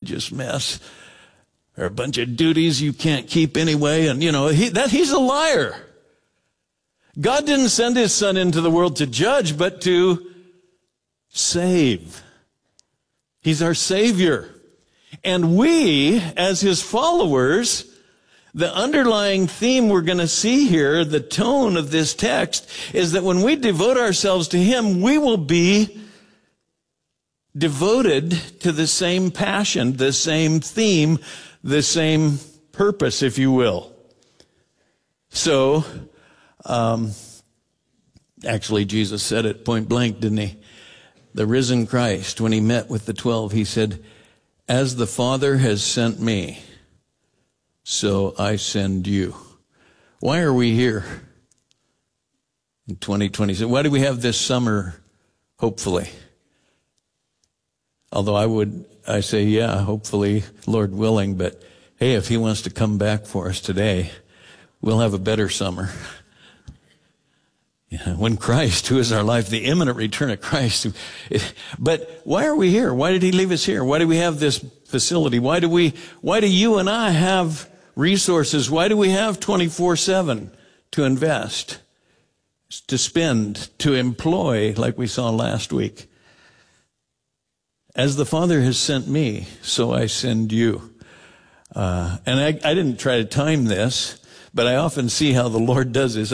religious mess, or a bunch of duties you can't keep anyway. And, he's a liar. God didn't send his son into the world to judge, but to save. He's our Savior. And we, as his followers, the underlying theme we're going to see here, the tone of this text, is that when we devote ourselves to him, we will be devoted to the same passion, the same theme, the same purpose, if you will. So, actually, Jesus said it point blank, didn't he? The risen Christ, when he met with the 12, he said, "As the Father has sent me, so I send you." Why are we here in 2020? Why do we have this summer, hopefully? Although I say, yeah, hopefully, Lord willing, but hey, if he wants to come back for us today, we'll have a better summer. Yeah, when Christ, who is our life, the imminent return of Christ. But why are we here? Why did he leave us here? Why do we have this facility? Why do you and I have resources? Why do we have 24/7 to invest, to spend, to employ, like we saw last week? As the Father has sent me, so I send you. And I didn't try to time this, but I often see how the Lord does this.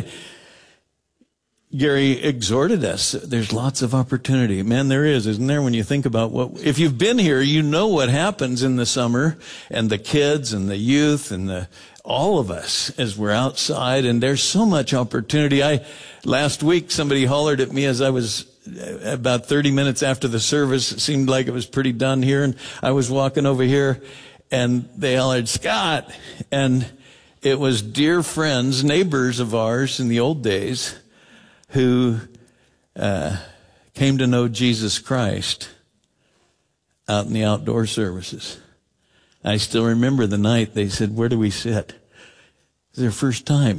Gary exhorted us. There's lots of opportunity. Man, there is, isn't there? When you think about if you've been here, you know what happens in the summer, and the kids and the youth and all of us as we're outside, and there's so much opportunity. Last week, somebody hollered at me as I was about 30 minutes after the service. It seemed like it was pretty done here, and I was walking over here, and they hollered, "Scott!" And it was dear friends, neighbors of ours in the old days, who came to know Jesus Christ out in the outdoor services. I still remember the night they said, "Where do we sit?" It's their first time,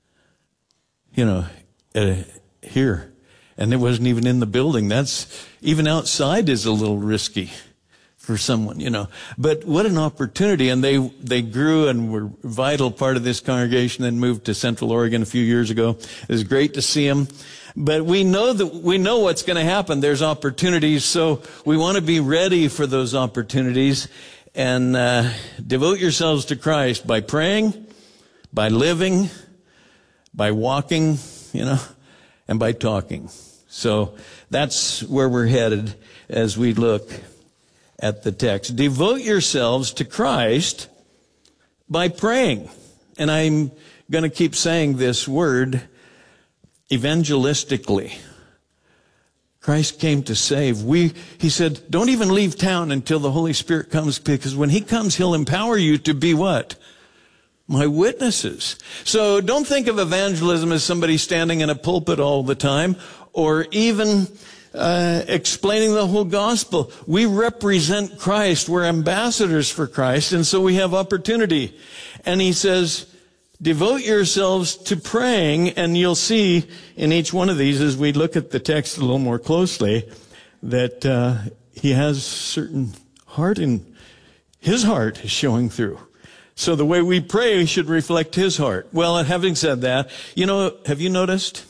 here. And it wasn't even in the building. That's, even outside is a little risky for someone, But what an opportunity. And they grew and were a vital part of this congregation, then moved to Central Oregon a few years ago. It was great to see them. But we know what's going to happen. There's opportunities, so we want to be ready for those opportunities, and devote yourselves to Christ by praying, by living, by walking, and by talking. So that's where we're headed as we look at the text. Devote yourselves to Christ by praying. And I'm going to keep saying this word, evangelistically. Christ came to save. He said, don't even leave town until the Holy Spirit comes, because when he comes, he'll empower you to be what? My witnesses. So don't think of evangelism as somebody standing in a pulpit all the time, or even explaining the whole gospel. We represent Christ. We're ambassadors for Christ, and so we have opportunity. And he says, devote yourselves to praying, and you'll see in each one of these, as we look at the text a little more closely, that he has certain heart, and his heart is showing through. So the way we pray should reflect his heart. Well, and having said that, have you noticed?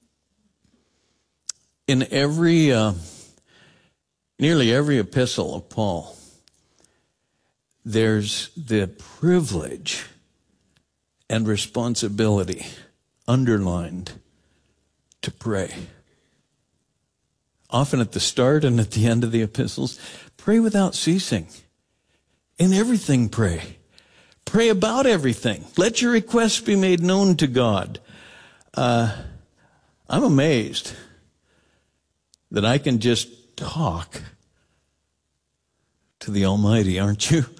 In nearly every epistle of Paul, there's the privilege and responsibility underlined to pray. Often at the start and at the end of the epistles, pray without ceasing. In everything pray. Pray about everything. Let your requests be made known to God. I'm amazed that I can just talk to the Almighty, aren't you?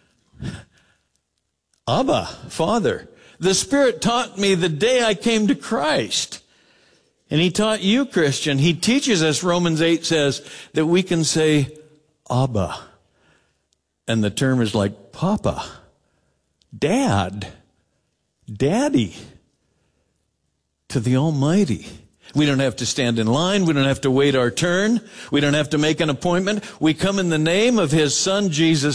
Abba, Father. The Spirit taught me the day I came to Christ. And he taught you, Christian. He teaches us, Romans 8 says, that we can say, Abba. And the term is like Papa, Dad, Daddy, to the Almighty. We don't have to stand in line. We don't have to wait our turn. We don't have to make an appointment. We come in the name of his Son, Jesus